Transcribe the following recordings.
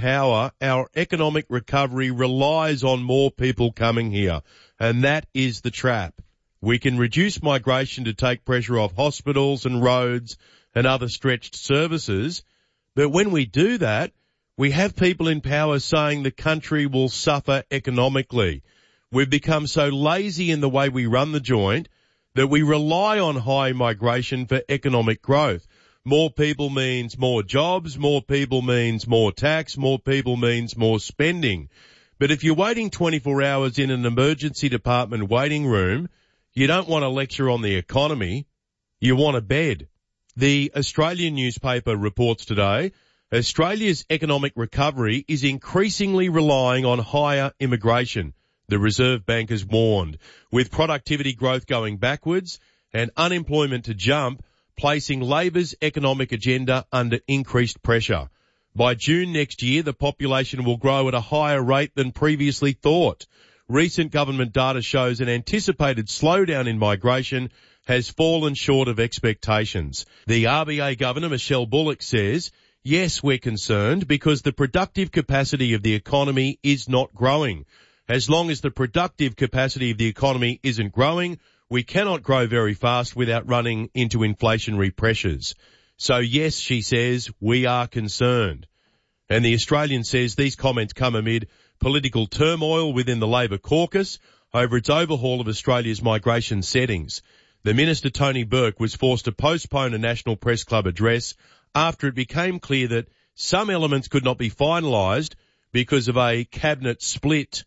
power, our economic recovery relies on more people coming here. And that is the trap. We can reduce migration to take pressure off hospitals and roads and other stretched services. But when we do that, we have people in power saying the country will suffer economically. We've become so lazy in the way we run the joint that we rely on high migration for economic growth. More people means more jobs, more people means more tax, more people means more spending. But if you're waiting 24 hours in an emergency department waiting room, you don't want a lecture on the economy, you want a bed. The Australian newspaper reports today, Australia's economic recovery is increasingly relying on higher immigration, the Reserve Bank has warned, with productivity growth going backwards and unemployment to jump, placing Labor's economic agenda under increased pressure. By June next year, the population will grow at a higher rate than previously thought. Recent government data shows an anticipated slowdown in migration has fallen short of expectations. The RBA Governor, Michelle Bullock, says, yes, we're concerned because the productive capacity of the economy is not growing. As long as the productive capacity of the economy isn't growing, we cannot grow very fast without running into inflationary pressures. So yes, she says, we are concerned. And the Australian says these comments come amid political turmoil within the Labor caucus over its overhaul of Australia's migration settings. The Minister Tony Burke was forced to postpone a National Press Club address after it became clear that some elements could not be finalised because of a cabinet split.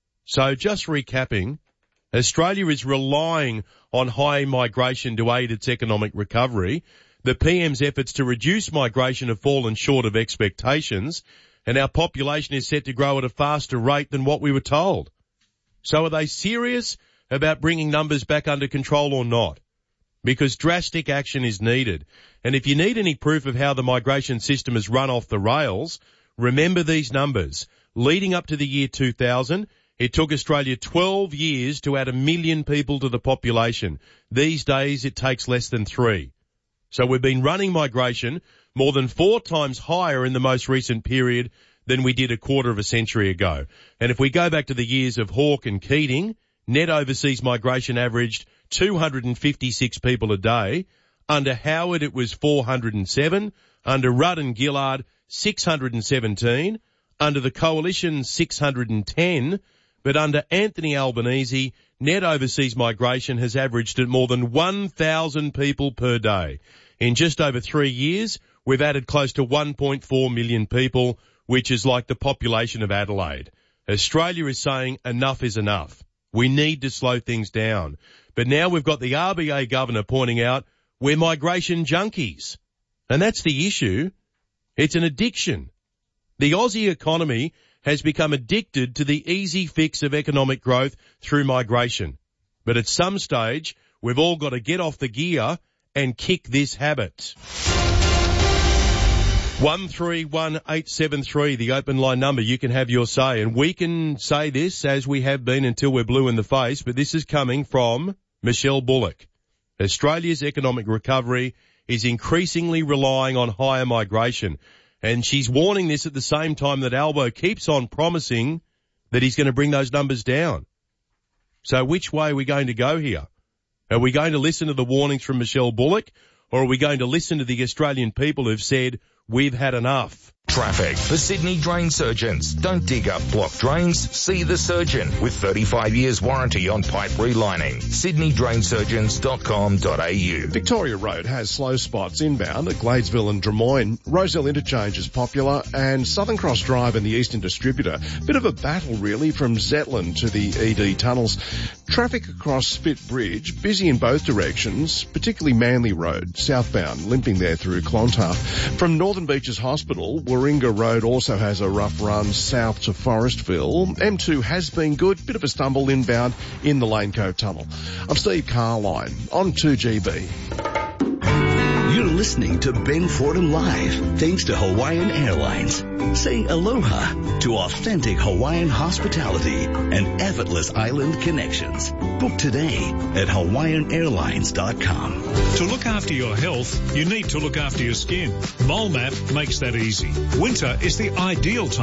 So just recapping, Australia is relying on high migration to aid its economic recovery. The PM's efforts to reduce migration have fallen short of expectations, and our population is set to grow at a faster rate than what we were told. So are they serious about bringing numbers back under control or not? Because drastic action is needed. And if you need any proof of how the migration system has run off the rails, remember these numbers. Leading up to the year 2000, it took Australia 12 years to add 1 million people to the population. These days, it takes less than 3. So we've been running migration more than 4 times higher in the most recent period than we did a quarter of a century ago. And if we go back to the years of Hawke and Keating, net overseas migration averaged 256 people a day. Under Howard, it was 407. Under Rudd and Gillard, 617. Under the Coalition, 610. But under Anthony Albanese, net overseas migration has averaged at more than 1,000 people per day. In just over 3 years, we've added close to 1.4 million people, which is like the population of Adelaide. Australia is saying enough is enough. We need to slow things down. But now we've got the RBA Governor pointing out we're migration junkies. And that's the issue. It's an addiction. The Aussie economy has become addicted to the easy fix of economic growth through migration. But at some stage, we've all got to get off the gear and kick this habit. 131873, the open line number. You can have your say. And we can say this as we have been until we're blue in the face, but this is coming from Michelle Bullock. Australia's economic recovery is increasingly relying on higher migration. And she's warning this at the same time that Albo keeps on promising that he's going to bring those numbers down. So which way are we going to go here? Are we going to listen to the warnings from Michelle Bullock, or are we going to listen to the Australian people who've said, we've had enough? Traffic for Sydney Drain Surgeons. Don't dig up blocked drains, see the surgeon with 35 years warranty on pipe relining. sydneydrainsurgeons.com.au. Victoria Road has slow spots inbound at Gladesville and Drummoyne. Roselle Interchange is popular, and Southern Cross Drive and the Eastern Distributor. Bit of a battle really from Zetland to the ED tunnels. Traffic across Spit Bridge, busy in both directions, particularly Manly Road, southbound, limping there through Clontarf. From Northern Beaches Hospital, Warringah Road also has a rough run south to Forestville. M2 has been good, bit of a stumble inbound in the Lane Cove Tunnel. I'm Steve Carline on 2GB. You're listening to Ben Fordham Live, thanks to Hawaiian Airlines. Say aloha to authentic Hawaiian hospitality and effortless island connections. Book today at hawaiianairlines.com. To look after your health, you need to look after your skin. MoleMap makes that easy. Winter is the ideal time